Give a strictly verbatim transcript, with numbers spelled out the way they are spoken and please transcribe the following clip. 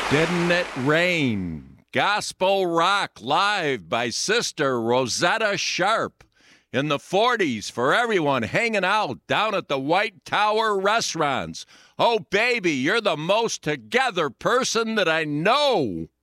Didn't It Rain? Gospel rock live by Sister Rosetta Sharp. In the forties for everyone hanging out down at the White Tower restaurants. Oh, baby, you're the most together person that I know.